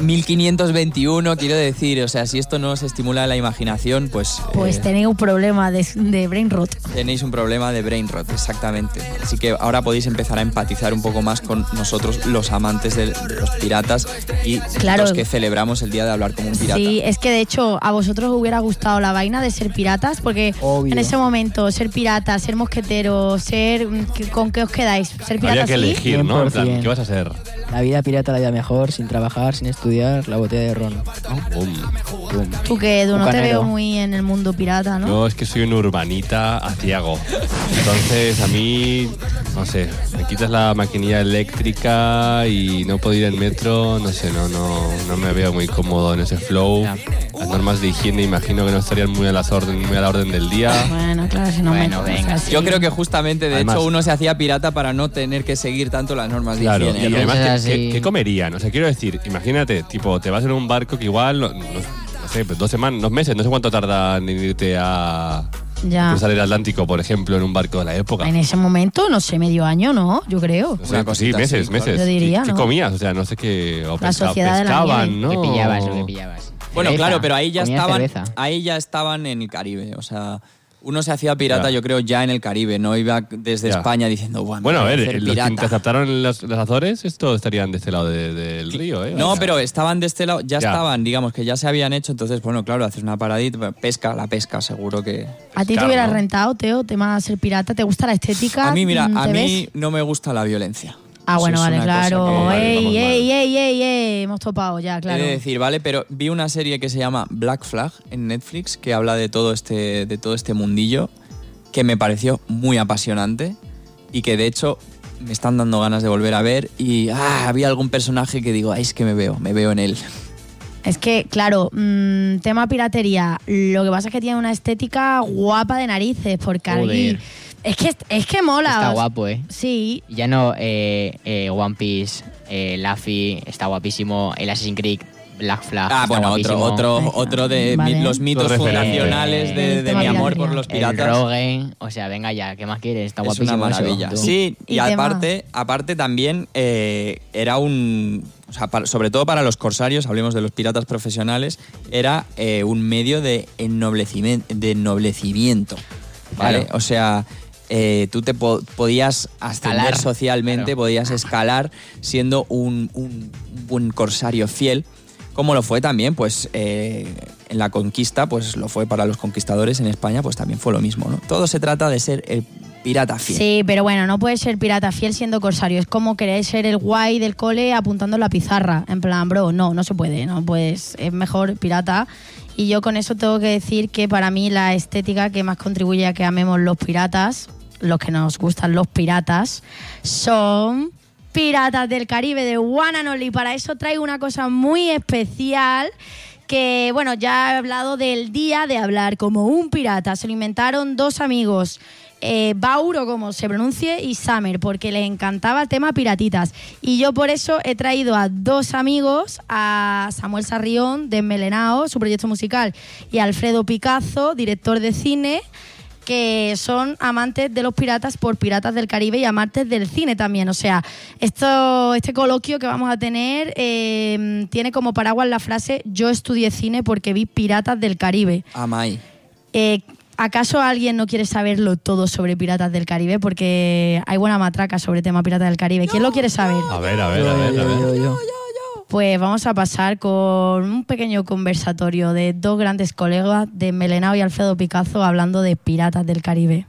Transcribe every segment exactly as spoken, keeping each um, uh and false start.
mil quinientos veintiuno, quiero decir, o sea, si esto no os estimula la imaginación, pues... Pues eh, tenéis un problema de, de brain rot. Tenéis un problema de brain rot, exactamente. Así que ahora podéis empezar a empatizar un poco más con nosotros, los amantes de, de los piratas y claro, los que celebramos el día de hablar como un pirata. Sí, es que de hecho a vosotros os hubiera gustado la vaina de ser piratas, porque Obvio. en ese momento ser pirata, ser mosquetero, ser... ¿con qué os quedáis? ¿Ser pirata? Había que elegir, ¿no? En plan, ¿qué vas a hacer? La vida pirata, la vida mejor, sin trabajar, sin estudiar, la botella de ron. Oh, boom. Boom. Tú que tú no te veo muy en el mundo pirata, ¿no? No, es que soy un urbanita aciago. Entonces a mí, no sé, me quitas la maquinilla eléctrica y no puedo ir en metro, no sé, no, no, no me veo muy cómodo en ese flow. Yeah. Las normas de higiene imagino que no estarían muy a las orden, muy a la orden del día. Bueno, claro, si no bueno, me venga. Así. Yo creo que justamente, de además, hecho, uno se hacía pirata para no tener que seguir tanto las normas de claro, higiene. Y además, ¿qué, qué, ¿qué comerían? O sea, quiero decir, imagínate, tipo, te vas en un barco que igual, no, no, no sé, pues dos semanas, dos meses, no sé cuánto tarda en irte a... Ya. cruzar el Atlántico, por ejemplo, en un barco de la época. En ese momento, no sé, medio año, ¿no? Yo creo. O sea, pues sí, meses, meses. Yo diría, ¿Qué, ¿no? ¿Qué comías? O sea, no sé qué... O la pesca, sociedad pescaban, de la ¿no? ¿Qué pillabas? ¿Qué pillabas? Bueno, cerveza. claro, pero ahí ya Comía estaban, cerveza. ahí ya estaban en el Caribe, o sea... Uno se hacía pirata, ya. yo creo, ya en el Caribe, no iba desde ya. España diciendo, bueno, bueno, a ver, a los pirata. que captaron las, las Azores, esto estarían de este lado de, del río, ¿eh? No, o sea, pero estaban de este lado, ya, ya estaban, digamos, que ya se habían hecho, entonces, bueno, claro, haces una paradita, pesca, la pesca, seguro que... ¿A ti claro, te hubiera ¿no? rentado, Teo, tema de ser pirata? ¿Te gusta la estética? A mí, mira, ¿Te a mí ves? no me gusta la violencia. Ah, bueno, vale, claro. que- ey, vale, ey, ey, ey, ey, hemos topado ya, claro. He de decir, ¿vale? Pero vi una serie que se llama Black Flag en Netflix, que habla de todo este, de todo este mundillo, que me pareció muy apasionante y que de hecho me están dando ganas de volver a ver y ah, había algún personaje que digo, ay, es que me veo, me veo en él. Es que, claro, mmm, tema piratería, lo que pasa es que tiene una estética guapa de narices, porque ahí... Es que, es que mola. Está guapo, ¿eh? Sí. Ya no, eh, eh, One Piece, eh, Luffy, está guapísimo, el Assassin's Creed, Black Flag, Ah, está bueno, otro, guapísimo. otro, otro de Vale. mi, los mitos Los fundacionales referentes. de, de El mi tema amor piratería. por los El piratas. Rogue, o sea, venga ya, ¿qué más quieres? Está Es guapísimo una maravilla. eso, tú. Sí, y, Y aparte, aparte también eh, era un... O sea, para, sobre todo para los corsarios, hablemos de los piratas profesionales, era eh, un medio de ennoblecimiento, de ennoblecimiento, ¿vale? Claro. O sea... Eh, tú te po- podías ascender Escalar, socialmente, claro. podías escalar siendo un, un, un corsario fiel, como lo fue también pues eh, en la conquista, pues lo fue para los conquistadores en España, pues también fue lo mismo, ¿no? Todo se trata de ser el pirata fiel. Sí, pero bueno, no puedes ser pirata fiel siendo corsario. Es como querer ser el guay del cole apuntando en la pizarra. En plan, bro, no, no se puede, no puedes. Es mejor pirata. Y yo con eso tengo que decir que para mí la estética que más contribuye a que amemos los piratas, los que nos gustan los piratas, son Piratas del Caribe de One and Only. Para eso traigo una cosa muy especial que, bueno, ya he hablado del día de hablar como un pirata. Se lo inventaron dos amigos, eh, Baur, o como se pronuncie, y Summer, porque les encantaba el tema piratitas. Y yo por eso he traído a dos amigos, a Samuel Sarrión, de Melenao, su proyecto musical, y a Alfredo Picazo, director de cine, que son amantes de los piratas por Piratas del Caribe y amantes del cine también. O sea, esto, este coloquio que vamos a tener eh, tiene como paraguas la frase yo estudié cine porque vi Piratas del Caribe. Amai. Eh, ¿Acaso alguien no quiere saberlo todo sobre Piratas del Caribe? Porque hay buena matraca sobre tema Piratas del Caribe. ¿Quién lo quiere saber? A ver, a ver, a ver, a ver. Yo, yo, yo. Pues vamos a pasar con un pequeño conversatorio de dos grandes colegas de Melenao y Alfredo Picazo hablando de Piratas del Caribe.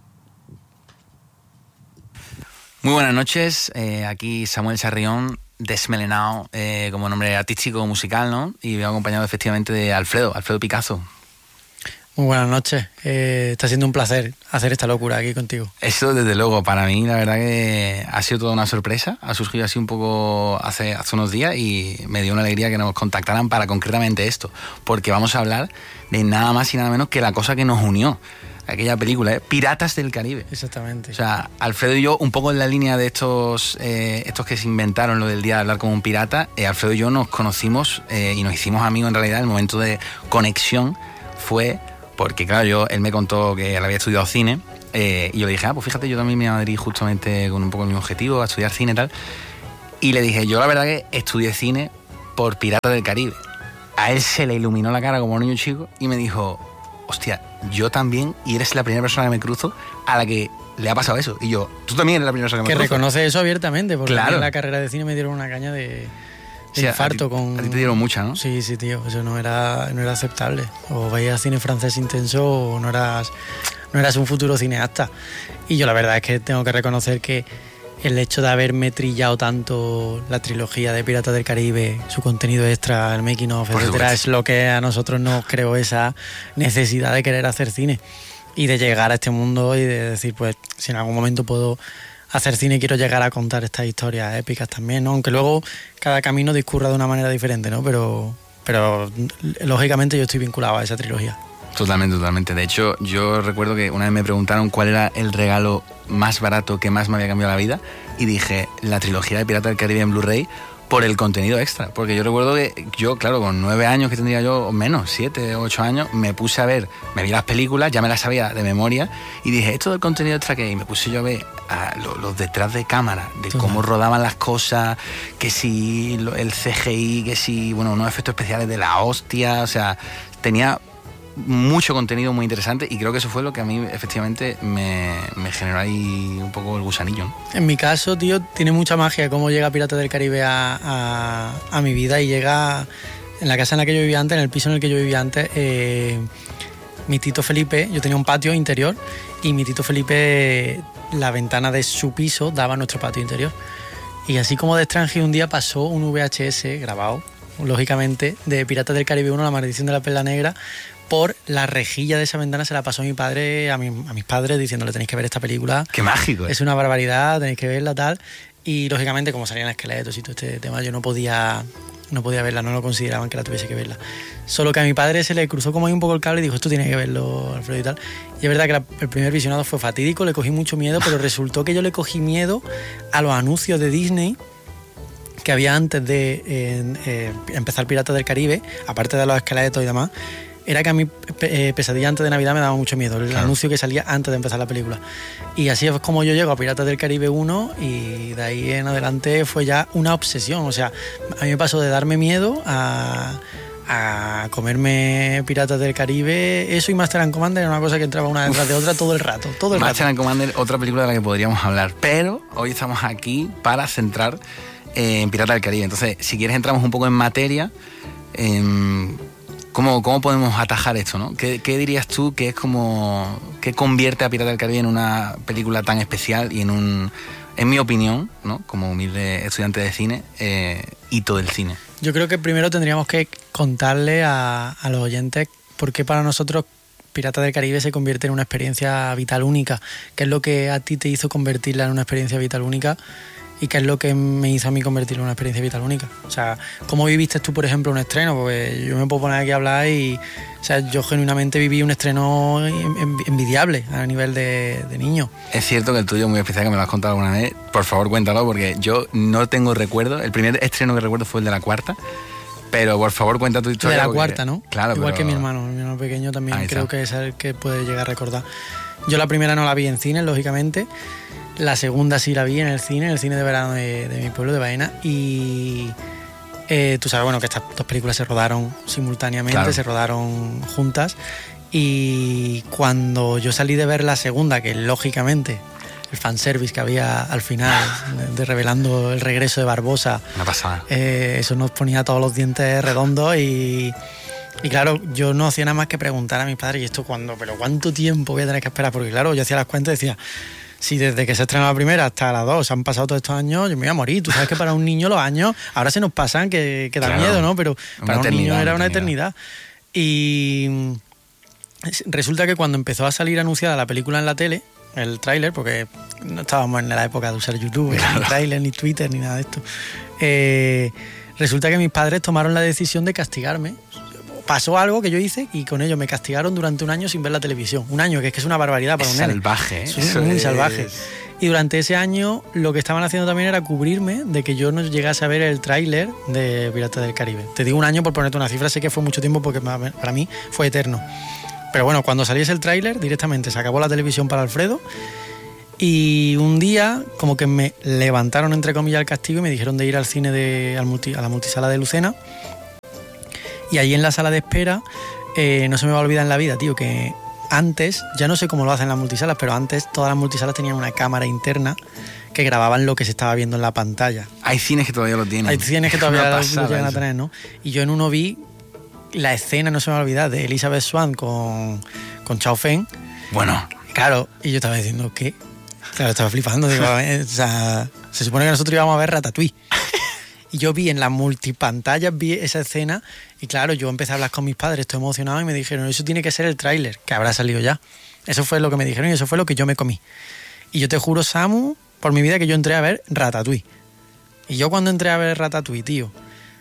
Muy buenas noches, eh, aquí Samuel Sarrión, Desmelenao, eh, como nombre artístico musical, ¿no? Y vengo acompañado efectivamente de Alfredo, Alfredo Picazo. Muy buenas noches, eh, está siendo un placer hacer esta locura aquí contigo. Eso desde luego, para mí la verdad que ha sido toda una sorpresa, ha surgido así un poco hace, hace unos días y me dio una alegría que nos contactaran para concretamente esto, porque vamos a hablar de nada más y nada menos que la cosa que nos unió, aquella película, ¿eh? Piratas del Caribe. Exactamente. O sea, Alfredo y yo, un poco en la línea de estos, eh, estos que se inventaron lo del día de hablar como un pirata, eh, Alfredo y yo nos conocimos eh, y nos hicimos amigos en realidad, el momento de conexión fue... Porque, claro, yo, él me contó que él había estudiado cine eh, y yo le dije, ah, pues fíjate, yo también me iba a Madrid justamente con un poco el mismo objetivo, a estudiar cine y tal. Y le dije, yo la verdad que estudié cine por Piratas del Caribe. A él se le iluminó la cara como un niño chico y me dijo, hostia, yo también, y eres la primera persona que me cruzo a la que le ha pasado eso. Y yo, tú también eres la primera persona que me Que cruzo. reconoce eso abiertamente, porque Claro. en la carrera de cine me dieron una caña de, de Sí, a- infarto a ti, con... A ti te dieron mucha, ¿no? Sí, sí, tío, eso no era, no era aceptable. O veías cine francés intenso o no eras, no eras un futuro cineasta. Y yo la verdad es que tengo que reconocer que el hecho de haberme trillado tanto la trilogía de Piratas del Caribe, su contenido extra, el making of, Por etcétera, supuesto. es lo que a nosotros nos creó esa necesidad de querer hacer cine y de llegar a este mundo y de decir, pues, si en algún momento puedo hacer cine, quiero llegar a contar estas historias épicas también, ¿no? Aunque luego cada camino discurra de una manera diferente, ¿no? Pero, pero lógicamente yo estoy vinculado a esa trilogía. Totalmente, totalmente. De hecho, yo recuerdo que una vez me preguntaron cuál era el regalo más barato que más me había cambiado la vida y dije la trilogía de Piratas del Caribe en Blu-ray por el contenido extra. Porque yo recuerdo que yo, claro, con nueve años que tendría yo, o menos, siete o ocho años, me puse a ver, me vi las películas, ya me las sabía de memoria y dije, esto del contenido extra que hay, y me puse yo a ver a lo- los detrás de cámara, de Total. cómo rodaban las cosas, que si lo- el C G I, que si, bueno, unos efectos especiales de la hostia, o sea, tenía mucho contenido muy interesante y creo que eso fue lo que a mí efectivamente me, me generó ahí un poco el gusanillo, ¿no? En mi caso, tío, tiene mucha magia cómo llega Piratas del Caribe a, a, a mi vida y llega en la casa en la que yo vivía antes, en el piso en el que yo vivía antes. Eh, mi tito Felipe, yo tenía un patio interior y mi tito Felipe, la ventana de su piso daba a nuestro patio interior. Y así como de extranjero un día pasó un V H S grabado, lógicamente, de Piratas del Caribe uno, La Maldición de la Perla Negra. Por la rejilla de esa ventana se la pasó mi padre a, mi, a mis padres diciéndole tenéis que ver esta película. Qué mágico, ¿eh? Es una barbaridad, tenéis que verla, tal. Y lógicamente, como salían esqueletos y todo este tema, yo no podía, no podía verla, no lo consideraban que la tuviese que verla. Solo que a mi padre se le cruzó como ahí un poco el cable y dijo, esto tienes que verlo, Alfredo, y tal. Y es verdad que la- el primer visionado fue fatídico, le cogí mucho miedo, pero resultó que yo le cogí miedo a los anuncios de Disney que había antes de eh, eh, empezar Piratas del Caribe, aparte de los esqueletos y demás. Era que a mí eh, Pesadilla antes de Navidad me daba mucho miedo, el Claro. anuncio que salía antes de empezar la película. Y así es como yo llego a Piratas del Caribe uno y de ahí en adelante fue ya una obsesión. O sea, a mí me pasó de darme miedo a, a comerme Piratas del Caribe. Eso y Master and Commander era una cosa que entraba una detrás de otra todo el rato, todo el Master rato. and Commander, otra película de la que podríamos hablar, pero hoy estamos aquí para centrar eh, en Piratas del Caribe. Entonces, si quieres entramos un poco en materia. em, ¿Cómo, ¿Cómo podemos atajar esto, no? ¿Qué, ¿Qué dirías tú que es como que convierte a Piratas del Caribe en una película tan especial y en un, en mi opinión, ¿no? Como humilde estudiante de cine, eh, hito del cine? Yo creo que primero tendríamos que contarle a, a los oyentes por qué para nosotros Piratas del Caribe se convierte en una experiencia vital única. ¿Qué es lo que a ti te hizo convertirla en una experiencia vital única? ¿Y qué es lo que me hizo a mí convertirla en una experiencia vital única? O sea, ¿cómo viviste tú, por ejemplo, un estreno? Porque yo me puedo poner aquí a hablar y... O sea, yo genuinamente viví un estreno en- envidiable a nivel de, de niño. Es cierto que el tuyo es muy especial, que me lo has contado alguna vez. Por favor, cuéntalo, porque yo no tengo recuerdo. El primer estreno que recuerdo fue el de la cuarta. Pero por favor, cuenta tu De historia. la porque- cuarta, ¿no? Claro, Igual pero- que mi hermano. Mi hermano pequeño también Ahí creo está. que es el que puede llegar a recordar. Yo la primera no la vi en cine, lógicamente. La segunda sí la vi en el cine, en el cine de verano de, de mi pueblo, de Baena. Y eh, tú sabes, bueno, que estas dos películas se rodaron simultáneamente, Claro. se rodaron juntas. Y cuando yo salí de ver la segunda, que lógicamente el fanservice que había al final, de, de revelando el regreso de Barbosa, Una pasada. eh, eso nos ponía todos los dientes redondos y, y claro, yo no hacía nada más que preguntar a mis padres, ¿y esto cuándo? ¿Pero cuánto tiempo voy a tener que esperar? Porque claro, yo hacía las cuentas y decía, si desde que se estrenó la primera hasta la dos han pasado todos estos años, yo me voy a morir. Tú sabes que para un niño los años ahora se nos pasan que, que da Claro. miedo, ¿no? Pero Una para un niño eternidad, era una una eternidad. Y resulta que cuando empezó a salir anunciada la película en la tele, el tráiler, porque no estábamos en la época de usar YouTube, ni tráiler, ni Twitter, ni nada de esto, eh, resulta que mis padres tomaron la decisión de castigarme. Pasó algo que yo hice y con ello me castigaron durante un año sin ver la televisión. Un año, que es que es una barbaridad para Es un nene. salvaje, ¿eh? Es Eso muy es- salvaje. Y durante ese año lo que estaban haciendo también era cubrirme de que yo no llegase a ver el tráiler de Piratas del Caribe. Te digo un año por ponerte una cifra, sé que fue mucho tiempo porque para mí fue eterno. Pero bueno, cuando saliese el tráiler, directamente se acabó la televisión para Alfredo Y un día, como que me levantaron, entre comillas, el castigo y me dijeron de ir al cine, de, al multi, a la multisala de Lucena. Y allí en la sala de espera, eh, no se me va a olvidar en la vida, tío, que antes, ya no sé cómo lo hacen las multisalas, pero antes todas las multisalas tenían una cámara interna que grababan lo que se estaba viendo en la pantalla. Hay cines que todavía lo tienen. Hay cines que todavía lo, lo llegan a tener, ¿no? Y yo en uno vi la escena, no se me va a olvidar, de Elizabeth Swann con, con Chao Feng. Bueno. Claro, y yo estaba diciendo, ¿qué? Claro, estaba flipando. Digo, o sea, se supone que nosotros íbamos a ver Ratatouille. Y yo vi en las multipantallas, vi esa escena y claro, yo empecé a hablar con mis padres, estoy emocionado y me dijeron, eso tiene que ser el tráiler, que habrá salido ya. Eso fue lo que me dijeron y eso fue lo que yo me comí. Y yo te juro, Samu, por mi vida, que yo entré a ver Ratatouille. Y yo cuando entré a ver Ratatouille, tío,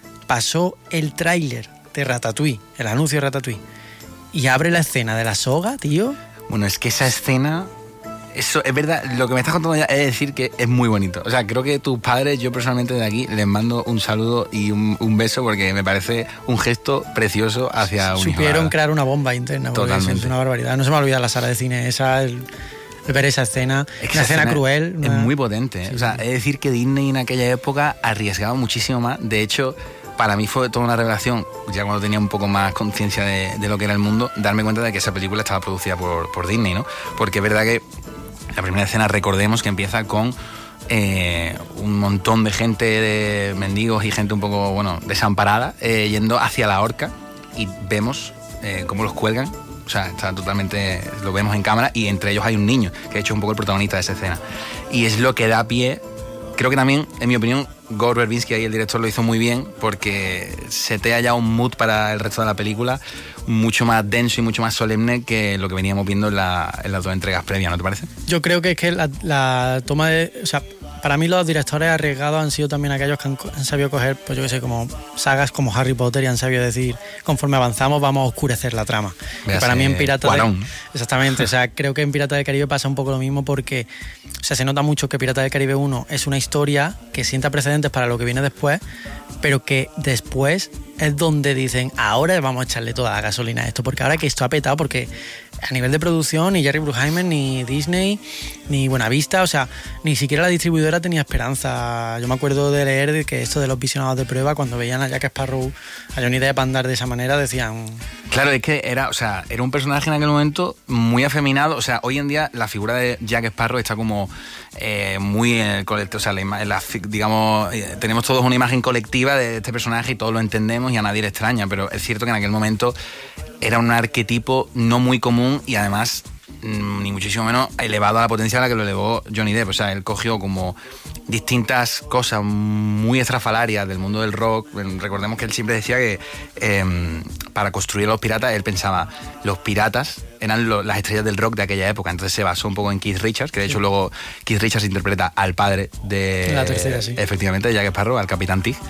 pasó el tráiler de Ratatouille, el anuncio de Ratatouille, y abre la escena de la soga, tío. Bueno, es que esa escena... Eso es verdad, lo que me estás contando ya es decir que es muy bonito. O sea, creo que tus padres, yo personalmente de aquí les mando un saludo y un, un beso porque me parece un gesto precioso hacia un hijo. Supieron crear una bomba interna. Totalmente. Es una barbaridad. No se me olvida la sala de cine esa, el, el ver esa escena. Es que una esa escena escena cruel. Es una... muy potente. ¿eh? Sí, o sea, sí. Es decir que Disney en aquella época arriesgaba muchísimo más. De hecho, para mí fue toda una revelación, ya cuando tenía un poco más conciencia de, de lo que era el mundo, darme cuenta de que esa película estaba producida por, por Disney, ¿no? Porque es verdad que la primera escena, recordemos que empieza con eh, un montón de gente, de mendigos y gente un poco, bueno, desamparada, eh, yendo hacia la horca y vemos eh, cómo los cuelgan. O sea, está totalmente, lo vemos en cámara y entre ellos hay un niño, que de hecho es un poco el protagonista de esa escena. Y es lo que da pie, creo que también, en mi opinión, Gore Verbinski, ahí el director, lo hizo muy bien porque setea ya un mood para el resto de la película mucho más denso y mucho más solemne que lo que veníamos viendo en, la, en las dos entregas previas, ¿no te parece? Yo creo que es que la, la toma de... O sea, para mí los directores arriesgados han sido también aquellos que han, han sabido coger, pues yo qué sé, como sagas como Harry Potter y han sabibido decir, conforme avanzamos vamos a oscurecer la trama. Y para mí en Piratas de... Exactamente, o sea, creo que en Piratas del Caribe pasa un poco lo mismo porque, o sea, se nota mucho que Piratas del Caribe uno es una historia que sienta precedentes para lo que viene después, pero que después es donde dicen, ahora vamos a echarle toda la gasolina a esto, porque ahora que esto ha petado, porque a nivel de producción ni Jerry Bruckheimer, ni Disney, ni Buenavista, o sea, ni siquiera la distribuidora tenía esperanza. Yo me acuerdo de leer de que esto de los visionados de prueba, cuando veían a Jack Sparrow, a Johnny Depp andar de esa manera, decían... Claro, es que era, o sea, era un personaje en aquel momento muy afeminado. O sea, hoy en día la figura de Jack Sparrow está como eh, muy en el colectivo. O sea, la, la, digamos, eh, tenemos todos una imagen colectiva de este personaje y todos lo entendemos y a nadie le extraña. Pero es cierto que en aquel momento era un arquetipo no muy común y además ni muchísimo menos elevado a la potencia a la que lo elevó Johnny Depp. O sea, él cogió como distintas cosas muy estrafalarias del mundo del rock. Recordemos que él siempre decía que eh, para construir a los piratas, él pensaba, los piratas eran lo, las estrellas del rock de aquella época. Entonces se basó un poco en Keith Richards, que de hecho sí. Luego Keith Richards interpreta al padre de... La tercera, sí. Efectivamente, de Jack Sparrow, al Capitán Tig.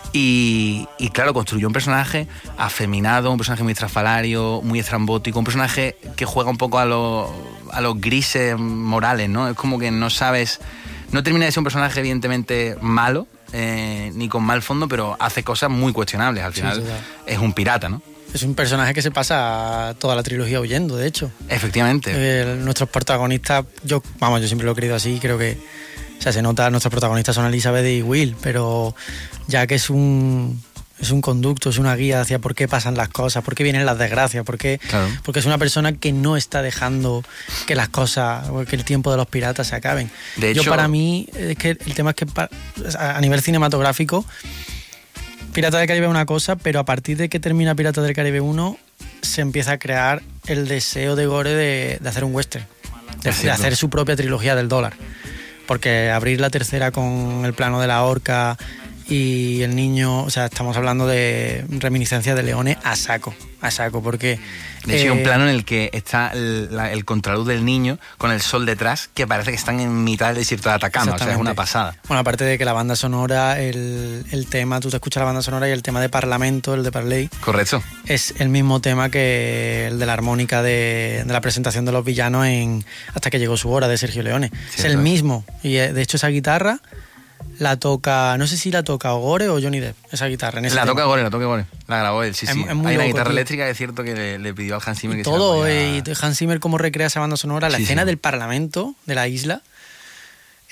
Y, y claro, construyó un personaje afeminado, un personaje muy estrafalario, muy estrambótico, un personaje que juega un poco a los, a los grises morales, ¿no? Es como que no sabes... No termina de ser un personaje evidentemente malo, eh, ni con mal fondo, pero hace cosas muy cuestionables. Al final sí, es un pirata, ¿no? Es un personaje que se pasa toda la trilogía huyendo, de hecho. Efectivamente. Eh, nuestros protagonistas, yo, vamos, yo siempre lo he querido así, creo que, o sea, se nota, nuestros protagonistas son Elizabeth y Will, pero ya que es un... Es un conducto, es una guía hacia por qué pasan las cosas, por qué vienen las desgracias, por qué, claro. Porque es una persona que no está dejando que las cosas, que el tiempo de los piratas se acaben. De hecho, yo para mí, es que el tema es que a nivel cinematográfico, Piratas del Caribe es una cosa, pero a partir de que termina Piratas del Caribe uno, se empieza a crear el deseo de Gore de, de hacer un western, de, de hacer su propia trilogía del dólar. Porque abrir la tercera con el plano de la horca y el niño, o sea, estamos hablando de reminiscencias de Leone a saco, a saco, porque... De hecho, eh, hay un plano en el que está el, la, el contraluz del niño con el sol detrás, que parece que están en mitad del desierto de Atacama, o sea, es una pasada. Bueno, aparte de que la banda sonora, el, el tema, tú te escuchas la banda sonora y el tema de Parlamento, el de Parley... Correcto. Es el mismo tema que el de la armónica de, de la presentación de los villanos en Hasta que llegó su hora, de Sergio Leone. Cierto. Es el mismo, y de hecho esa guitarra... La toca, no sé si la toca Gore o Johnny Depp, esa guitarra. En ese la tema. toca Gore, la toca Gore. La grabó él, sí, es, sí. Es Hay una loco, guitarra tío. eléctrica, es cierto que le, le pidió al Hans Zimmer y que todo, se la podía... y Hans Zimmer cómo recrea esa banda sonora, la sí, escena sí. del Parlamento de la isla.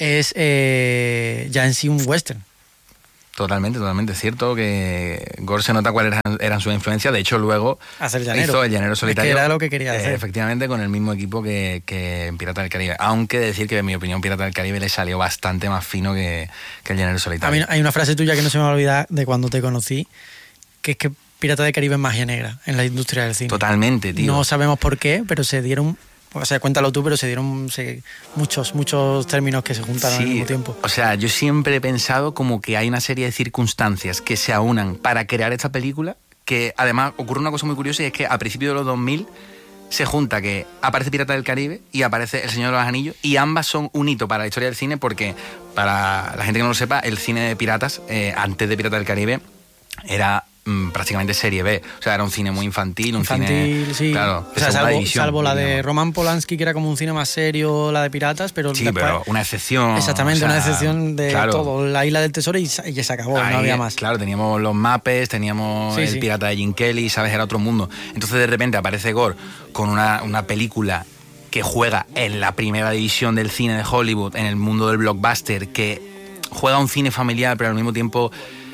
es eh, ya en sí un western. Totalmente, totalmente. Es cierto que Gore se nota cuáles eran, eran sus influencias. De hecho, luego Hacer llanero. hizo El Llanero Solitario. Es que era lo que quería eh, hacer. Efectivamente, con el mismo equipo que, que en Pirata del Caribe. Aunque decir que, en mi opinión, Pirata del Caribe le salió bastante más fino que, que El Llanero A Solitario. mí hay una frase tuya que no se me va a olvidar de cuando te conocí, que es que Pirata del Caribe es magia negra en la industria del cine. Totalmente, tío. No sabemos por qué, pero se dieron... O sea, cuéntalo tú, pero se dieron se, muchos, muchos términos que se juntaron Sí, al mismo tiempo. O sea, yo siempre he pensado como que hay una serie de circunstancias que se aunan para crear esta película, que además ocurre una cosa muy curiosa y es que a principios de los dos mil se junta que aparece Pirata del Caribe y aparece El Señor de los Anillos, y ambas son un hito para la historia del cine porque, para la gente que no lo sepa, el cine de piratas, eh, antes de Pirata del Caribe, era prácticamente serie B, o sea, era un cine muy infantil, un infantil, cine, sí. claro, o sea, salvo, división, salvo la de digamos. Roman Polanski, que era como un cine más serio, la de piratas, pero sí, después, pero una excepción, exactamente, o sea, una excepción de claro, todo, la Isla del Tesoro, y, y ya se acabó. Ahí, no había más. Claro, teníamos los Muppets, teníamos sí, el sí. Pirata de Jim Kelly, sabes, era otro mundo. Entonces de repente aparece Gore con una, una película que juega en la primera división del cine de Hollywood, en el mundo del blockbuster, que juega un cine familiar, pero al mismo tiempo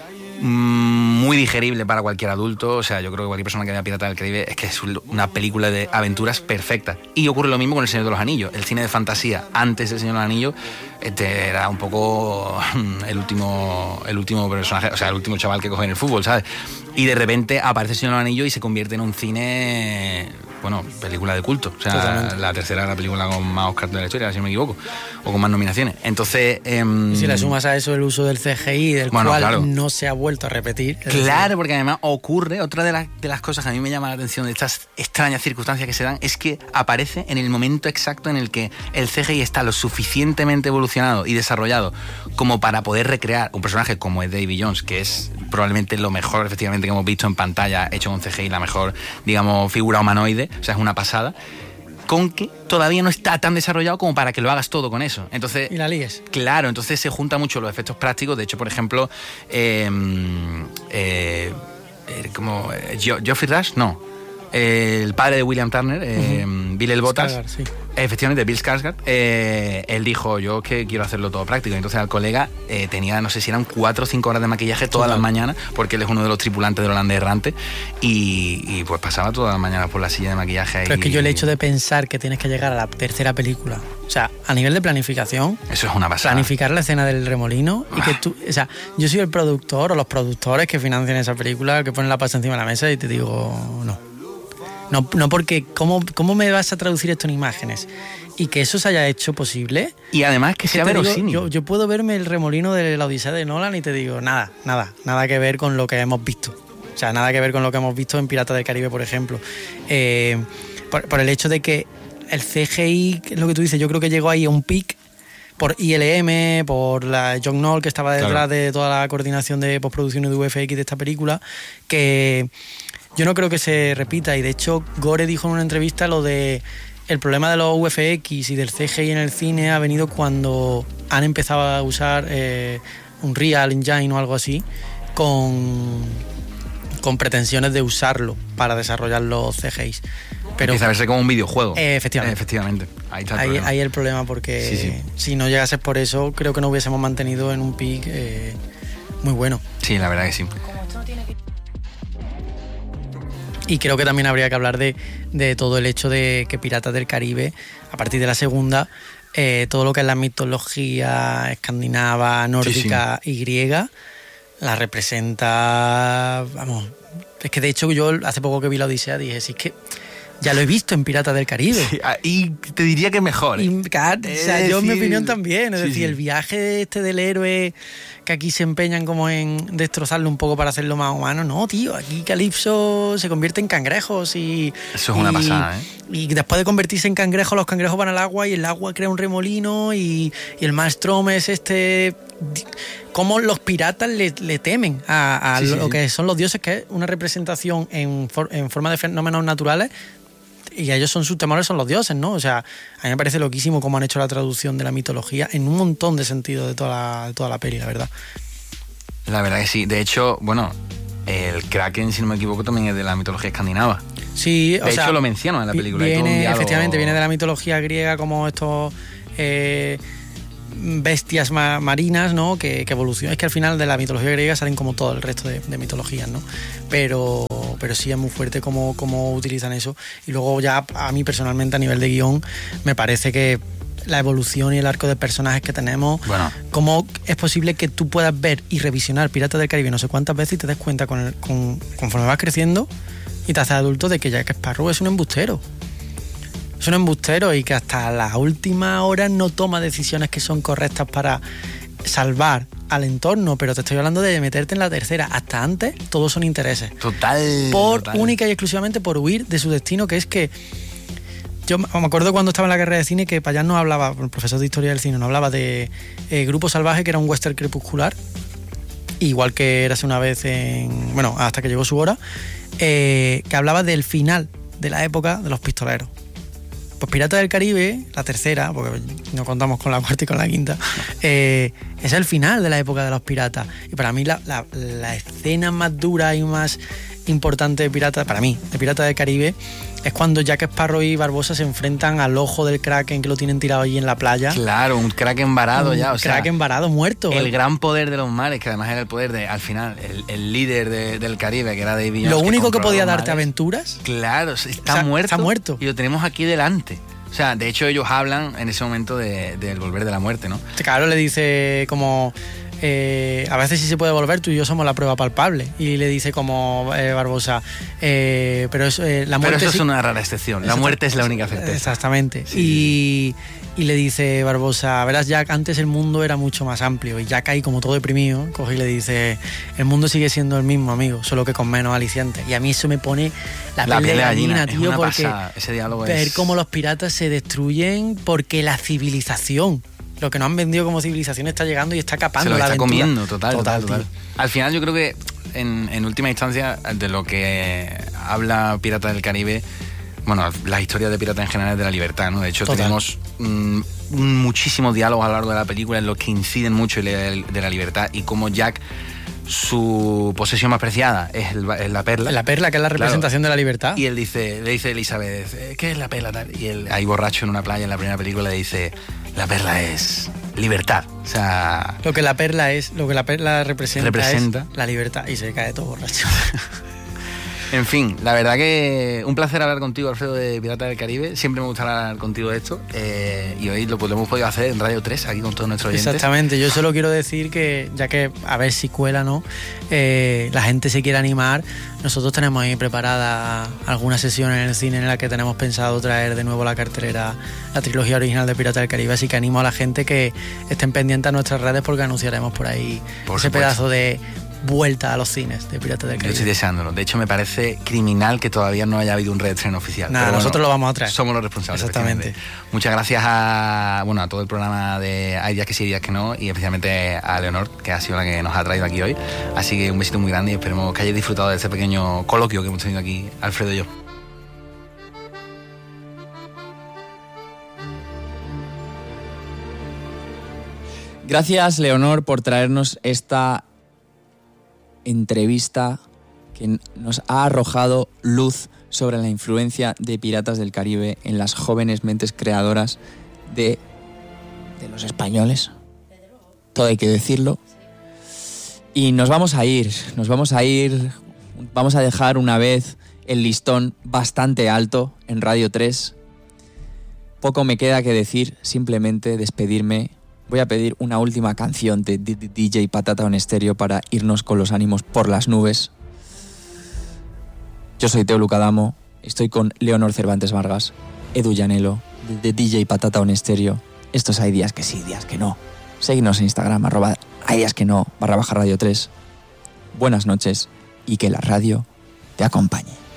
muy digerible para cualquier adulto. O sea, yo creo que cualquier persona que vea Pirata del Caribe es que es una película de aventuras perfecta. Y ocurre lo mismo con El Señor de los Anillos. El cine de fantasía antes del Señor de los Anillos este era un poco el último el último personaje, o sea, el último chaval que coge en el fútbol, ¿sabes? Y de repente aparece El Señor de los Anillos y se convierte en un cine, bueno, película de culto. O sea, totalmente. La tercera la película con más Oscar de la historia, si no me equivoco, o con más nominaciones. Entonces, eh, y si le sumas a eso el uso del C G I, del bueno, cual claro. no se ha vuelto a repetir. Claro, decir, porque además ocurre, otra de, la, de las cosas que a mí me llama la atención de estas extrañas circunstancias que se dan, es que aparece en el momento exacto en el que el C G I está lo suficientemente evolucionado y desarrollado como para poder recrear un personaje como es Davy Jones, que es probablemente lo mejor efectivamente que hemos visto en pantalla hecho con C G I, la mejor, digamos, figura humanoide, o sea, es una pasada, con que todavía no está tan desarrollado como para que lo hagas todo con eso. Entonces, y la ligues. Claro, entonces se juntan mucho los efectos prácticos. De hecho, por ejemplo, eh, eh, eh, como eh, Geoffrey Rush, no, eh, el padre de William Turner, eh, uh-huh. Bill el Botas, Skarsgård, sí. Efectivamente, Bill Skarsgård, eh, él dijo, yo que quiero hacerlo todo práctico. Entonces al colega eh, tenía, no sé si eran cuatro o cinco horas de maquillaje todas Total. las mañanas, porque él es uno de los tripulantes del holandés errante, y, y pues pasaba todas las mañanas por la silla de maquillaje. Pero y, es que yo el hecho de pensar que tienes que llegar a la tercera película, o sea, a nivel de planificación, eso es una pasada. Planificar la escena del remolino y que tú, o sea, yo soy el productor o los productores que financian esa película, que ponen la pasta encima de la mesa y te digo, no. No, no porque, ¿cómo, ¿cómo me vas a traducir esto en imágenes? Y que eso se haya hecho posible. Y además que sea verosímil. Yo, yo puedo verme el remolino de la Odisea de Nolan y te digo, nada, nada, nada que ver con lo que hemos visto. O sea, nada que ver con lo que hemos visto en Piratas del Caribe, por ejemplo. Eh, por, por el hecho de que el C G I, lo que tú dices, yo creo que llegó ahí a un pic por I L M, por la John Knoll, que estaba detrás claro. de toda la coordinación de postproducción y de U F X de esta película, que yo no creo que se repita. Y de hecho Gore dijo en una entrevista lo de el problema de los U F X y del C G I en el cine ha venido cuando han empezado a usar eh, un Unreal Engine o algo así con, con pretensiones de usarlo para desarrollar los C G Is. Pero empieza a verse como un videojuego. Eh, efectivamente. Eh, efectivamente. Ahí está el ahí, problema. ahí el problema, porque sí, sí. si no llegases por eso, creo que no hubiésemos mantenido en un pic eh, muy bueno. Sí, la verdad que sí. Y creo que también habría que hablar de, de todo el hecho de que Piratas del Caribe, a partir de la segunda, eh, todo lo que es la mitología escandinava, nórdica sí, sí. y griega, la representa, vamos, es que de hecho yo hace poco que vi la Odisea dije, sí, es que ya lo he visto en Piratas del Caribe. Sí, y te diría que mejor. ¿eh? Y, o sea, yo en mi opinión también, es sí, decir, sí. el viaje este del héroe que aquí se empeñan como en destrozarlo un poco para hacerlo más humano, no, tío, aquí Calipso se convierte en cangrejos y... Eso es una y, pasada, ¿eh? Y después de convertirse en cangrejos, los cangrejos van al agua y el agua crea un remolino y, y el Maelstrom es este... Cómo los piratas le, le temen a, a sí, lo sí, que sí. son los dioses, que es una representación en, for, en forma de fenómenos naturales, y ellos son sus temores, son los dioses, ¿no? O sea, a mí me parece loquísimo cómo han hecho la traducción de la mitología en un montón de sentidos de toda la, de toda la peli, la verdad. La verdad que sí. De hecho, bueno, el Kraken, si no me equivoco, también es de la mitología escandinava. Sí, de o sea, hecho lo menciono en la película. Viene, Hay todo un diálogo... efectivamente, viene de la mitología griega, como estos... Eh, bestias ma- marinas, ¿no? Que, que evolucionan. Es que al final de la mitología griega salen como todo el resto de, de mitologías, ¿no? Pero, pero sí es muy fuerte cómo, cómo utilizan eso. Y luego ya a mí personalmente a nivel de guión me parece que la evolución y el arco de personajes que tenemos, Bueno. cómo es posible que tú puedas ver y revisionar Piratas del Caribe no sé cuántas veces y te des cuenta con el, con, conforme vas creciendo y te haces adulto de que Jack Sparrow es un embustero. Es un embustero y que hasta la última hora no toma decisiones que son correctas para salvar al entorno, pero te estoy hablando de meterte en la tercera. Hasta antes, todos son intereses. Total. Por total. única y exclusivamente por huir de su destino, que es que yo me acuerdo cuando estaba en la carrera de cine que Payán nos hablaba, el profesor de historia del cine, nos hablaba de eh, Grupo Salvaje, que era un western crepuscular, igual que Érase una vez en... bueno, hasta que llegó su hora, eh, que hablaba del final de la época de los pistoleros. Pues Piratas del Caribe, la tercera, porque no contamos con la cuarta y con la quinta, eh, es el final de la época de los piratas. Y para mí la, la, la escena más dura y más importante de Piratas, para mí, de Piratas del Caribe, es cuando Jack Sparrow y Barbosa se enfrentan al ojo del Kraken que lo tienen tirado allí en la playa. Claro, un Kraken varado ya, o Un sea... Kraken varado, muerto. El gran poder de los mares, que además era el poder de, al final, el, el líder de, del Caribe, que era David Jones. Lo único que controlaba podía los darte mares. aventuras. Claro, está O sea, muerto. está muerto. Y lo tenemos aquí delante. O sea, de hecho ellos hablan en ese momento de- del volver de la muerte, ¿no? Claro, le dice como... eh, a veces sí se puede volver, tú y yo somos la prueba palpable. Y le dice como eh, Barbosa, eh, pero es, eh, la Pero muerte... eso sí- es una rara excepción. La Exacto. muerte es la única certeza. Exactamente. Y, y le dice Barbosa, verás Jack, antes el mundo era mucho más amplio. Y Jack ahí como todo deprimido, coge y le dice, el mundo sigue siendo el mismo, amigo, solo que con menos alicientes. Y a mí eso me pone la, La piel de gallina, es tío, una porque pasada. Ese diálogo ver es... cómo los piratas se destruyen porque la civilización, lo que nos han vendido como civilización, está llegando y está capando Se lo la está aventura. comiendo, total, total, Total, total. Al final yo creo que en, en última instancia de lo que habla Piratas del Caribe, bueno, las historias de piratas en general es de la libertad, ¿no? De hecho Total. tenemos mm, muchísimos diálogos a lo largo de la película en los que inciden mucho de de la libertad y cómo Jack, su posesión más preciada es, el- es la perla. La perla, que es la Claro. representación de la libertad. Y él dice, le dice a Elizabeth, eh, ¿qué es la perla? Tal? Y él, ahí borracho en una playa en la primera película, le dice, la perla es libertad. O sea, Lo que la perla es, lo que la perla representa, Representa. es la libertad. Y se cae todo borracho. en fin, la verdad que un placer hablar contigo, Alfredo, de Piratas del Caribe. Siempre me gusta hablar contigo de esto. eh, y hoy lo, pues, lo hemos podido hacer en Radio tres, aquí con todos nuestros oyentes. Exactamente, yo solo quiero decir que, ya que a ver si cuela, ¿no? Eh, la gente se quiere animar. Nosotros tenemos ahí preparada alguna sesión en el cine en la que tenemos pensado traer de nuevo la cartelera, la trilogía original de Piratas del Caribe. Así que animo a la gente que estén pendientes a nuestras redes porque anunciaremos por ahí Por ese supuesto. pedazo de vuelta a los cines de Piratas del Yo Caribe. estoy deseándolo. De hecho, me parece criminal que todavía no haya habido un reestreno oficial. Nada, Pero bueno, nosotros lo vamos a traer. Somos los responsables. Exactamente. efectivamente. Muchas gracias a, bueno, a todo el programa de Hay días que sí, días que no, y especialmente a Leonor, que ha sido la que nos ha traído aquí hoy. Así que un besito muy grande y esperemos que hayáis disfrutado de este pequeño coloquio que hemos tenido aquí, Alfredo y yo. Gracias, Leonor, por traernos esta entrevista que nos ha arrojado luz sobre la influencia de Piratas del Caribe en las jóvenes mentes creadoras de, de los españoles. Todo hay que decirlo. Y nos vamos a ir, nos vamos a ir, vamos a dejar una vez el listón bastante alto en Radio tres. Poco me queda que decir, simplemente despedirme. Voy a pedir una última canción de D J Patata on Stereo para irnos con los ánimos por las nubes. Yo soy Teo Lucadamo, estoy con Leonor Cervantes Vargas, Edu Llanelo, de D J Patata on Stereo. Estos hay días que sí, días que no. Seguidnos en Instagram, arroba hay días que no, barra baja Radio tres. Buenas noches y que la radio te acompañe.